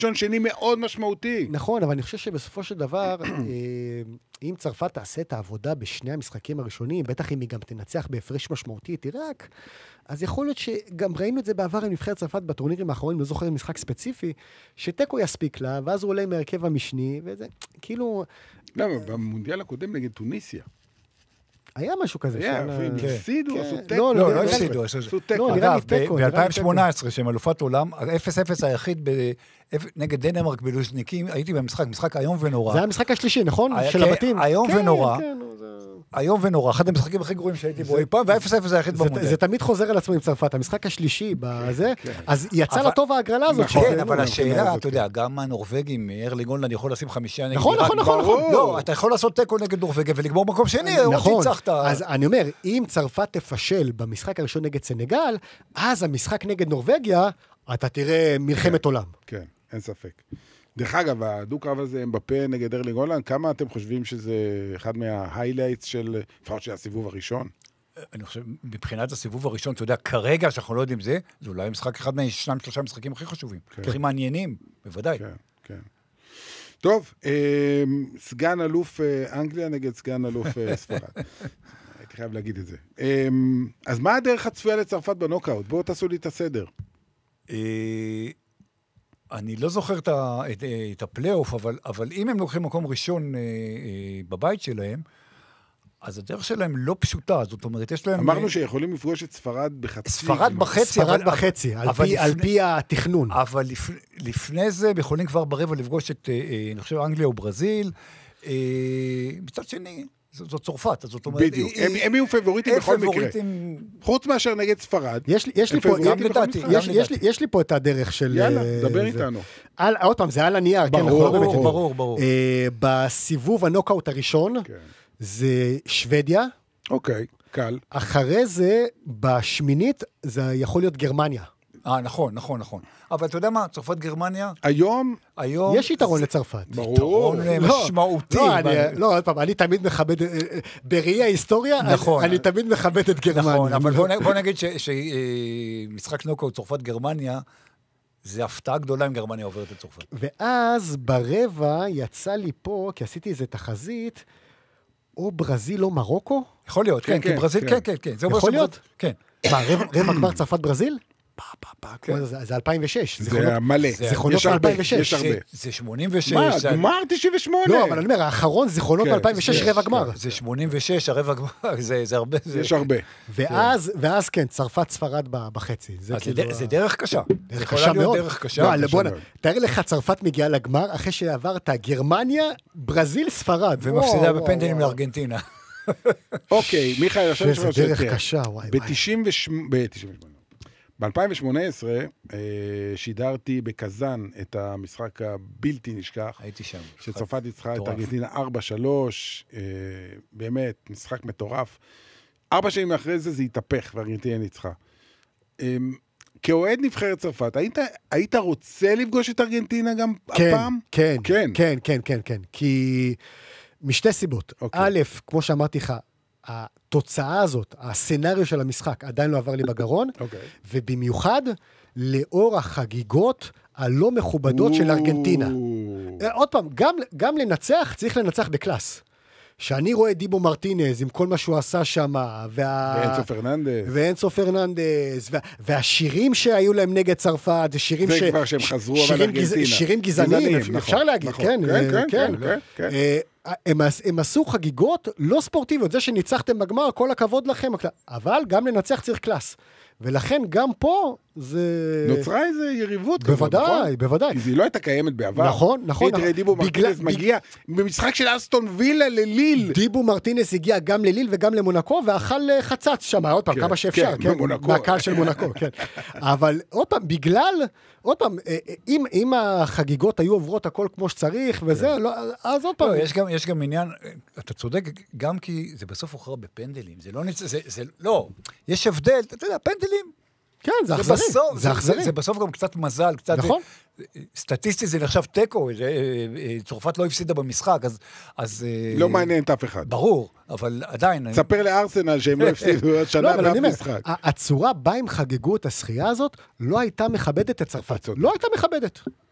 ראשון שני מאוד משמעותי. נכון, אבל אני חושב שבסופו של דבר, אם צרפת תעשה את העבודה בשני המשחקים הראשונים, בטח אם היא גם תנצח בהפרש משמעותי, תירק, אז יכול להיות שגם ראינו את זה בעבר עם נבחרת צרפת בטורנירים האחרונים, לא זוכר משחק ספציפי, שטקו יספיק לה, ואז הוא עולה מהרכב המשני, וזה כאילו... למה, במונדיאל הקודם נגד טוניסיה. היה משהו כזה. הם הפסידו, עשו טקו. לא הפסידו. אגב, ב-2018, שהם אלופת עולם, ה-0-0 היחיד נגד דנמרק בלוזניקים, הייתי במשחק היום ונורא. זה היה המשחק השלישי, נכון? של הבתים. היום ונורא. היום ונורא, אחד המשחקים הכי גרועים שהייתי בו אי פעם, וה-0-0 זה היחיד במונדיאל. זה תמיד חוזר על עצמו עם צרפת, המשחק השלישי בזה, אז יצא לטוב ההגרלה הזאת. כן, אבל השאלה, אתה יודע, גם הנורווגים, ארלינג הולנד יכול לשים 5 נגד נכון. לא, אתה יכול לעשות טקו נגד נורווגיה ולגמור מקום שני, נכון, אז אני אומר, אם צרפת תפשל במשחק הראשון נגד סנגל, אז המשחק נגד נורווגיה, אתה תראה מלחמת עולם. כן, אין ספק. דרך אגב, הדו-קרב הזה אמבפה נגד ארלינג הולנד, כמה אתם חושבים שזה אחד מההיילייטס של, לפחות של הסיבוב הראשון? אני חושב, מבחינת הסיבוב הראשון, אתה יודע, כרגע שאנחנו לא יודעים זה אולי משחק אחד מה-2-3 משחקים הכי חשובים, הכי מעניינים, בוודאי. כן. טוב, סגן אלוף אנגליה נגד סגן אלוף ספרד. הייתי חייב להגיד את זה. אז מה הדרך הצפויה לצרפת בנוקאוט? בואו תעשו לי את הסדר. אני לא זוכר את הפלייאוף, אבל אם הם לוקחים מקום ראשון בבית שלהם, אז הדרך שלהם לא פשוטה, זאת אומרת, יש להם... אמרנו שיכולים לפגוש את ספרד בחצי. ספרד בחצי, על פי התכנון. אבל לפני זה, יכולים כבר ברבע לפגוש את, אני חושב, אנגליה או ברזיל. מצד שני, זו צרפת, זאת אומרת... בדיוק, הם יהיו פבוריטים בכל מקרה. חוץ מאשר נגד ספרד. יש לי פה את הדרך של... יאללה, דבר איתנו. עוד פעם, זה על הנייר. ברור. בסיבוב הנוקאוט הראשון, זה שוודיה. אוקיי, קל. אחרי זה, בשמינית, זה יכול להיות גרמניה. נכון. אבל אתה יודע מה? צרפת גרמניה? היום... יש יתרון לצרפת. ברור. יתרון משמעותי. לא, עוד פעם, אני תמיד מכבד, בראי ההיסטוריה, אני תמיד מכבד את גרמניה. נכון, אבל בוא נגיד שמשחק נוקאוט צרפת גרמניה, זה הפתעה גדולה אם גרמניה עוברת את צרפת. ואז ברבע יצא לי פה, כי עשיתי איזה תחזית, או ברזיל או מרוקו? יכול להיות, כן, ברזיל, כן. יכול להיות? כן. מה, רבע גמר צרפת ברזיל? זה 2006. זה מלא. זיכרונות מ-2006. יש הרבה. זה 86. מה, גמר 98. לא, אבל אני אומר, האחרון זיכרונות מ-2006 רבע גמר. זה 86, הרבע גמר, זה הרבה. יש הרבה. ואז כן, צרפת ספרד בחצי. זה דרך קשה. דרך קשה מאוד. דרך קשה. תאר לך, צרפת מגיעה לגמר, אחרי שעברת גרמניה, ברזיל, ספרד. ומפסידה בפנדלים לארגנטינה. אוקיי, מיכאל, זה דרך קשה, וואי. ב-2018 שידרתי בקזן את המשחק הבלתי נשכח. הייתי שם. שצרפת ניצחה את ארגנטינה 4-3, באמת, משחק מטורף. 4 שנים אחרי זה התהפך, וארגנטינה ניצחה. כאוהד נבחרת צרפת, היית רוצה לפגוש את ארגנטינה גם הפעם? כן. כי משתי סיבות. א', כמו שאמרתי לך, התוצאה הזאת, הסצנריו של המשחק, עדיין לא עבר לי בגרון, ובמיוחד לאור החגיגות הלא מכובדות של ארגנטינה. עוד פעם, גם לנצח, צריך לנצח בקלאס. שאני רואה דיבו מרטינז עם כל מה שהוא עשה שם, ואנסו פרננדז, והשירים שהיו להם נגד צרפת, זה שירים זה כבר שהם חזרו אבל ארגנטינה. שירים גזעניים, אפשר להגיד, כן. הם עשו חגיגות לא ספורטיביות, זה שניצחתם בגמר, כל הכבוד לכם, אבל גם לנצח צריך קלאס. ולכן גם פה זה... נוצרה איזו יריבות. בוודאי. כי זה לא הייתה קיימת בעבר. נכון. תראה, דיבו מרטינס מגיע במשחק של אסטון וילה לליל. דיבו מרטינס הגיע גם לליל וגם למונקו, ואכל חצץ שם, עוד פעם, כמה שאפשר. כן, מהקהל של מונקו, כן. אבל עוד פעם, אם החגיגות היו עוברות הכל כמו שצריך, וזה, אז עוד פעם. יש גם עניין, אתה צודק, גם כי זה בסוף הוכרע בפנדלים. זה לא, יש הבדל, אתה יודע, פנדלים. כן, זה אכזרי. זה בסוף גם קצת מזל, קצת... נכון. סטטיסטית זה נחשב טקו, צרפת לא הפסידה במשחק, אז... לא מעניין את אף אחד. ברור, אבל עדיין... ספר לארסנל שהם לא הפסידו שנה באף משחק. הצורה בה הם חגגו את השחייה הזאת, לא הייתה מכבדת את צרפת. לא הייתה מכבדת.